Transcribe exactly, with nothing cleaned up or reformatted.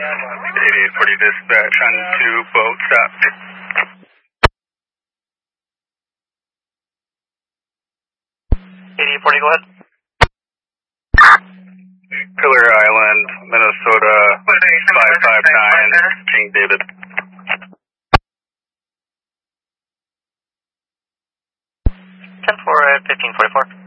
eighty-eight forty dispatch on two boat stop. eighty-eight forty, go ahead. Pillar Island, Minnesota, five five nine, King David. ten four at fifteen forty-four.